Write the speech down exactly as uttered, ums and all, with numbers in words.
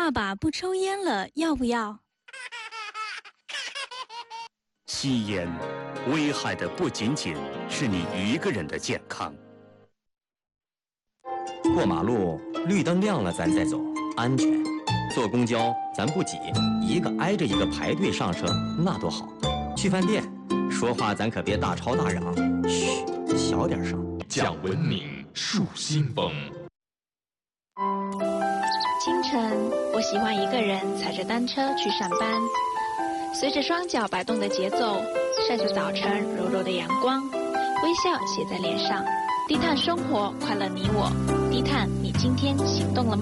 爸爸不抽烟了，要不要？ 吸烟危害的不仅仅是你一个人的健康。 过马路绿灯亮了咱再走，安全。坐公交咱不挤，一个挨着一个排队上车，那多好。去饭店说话咱可别大吵大嚷，嘘，小点声。 讲文明树新风。 清晨，我喜欢一个人踩着单车去上班，随着双脚摆动的节奏，晒着早晨柔柔的阳光，微笑写在脸上。低碳生活，快乐你我。低碳，你今天行动了吗？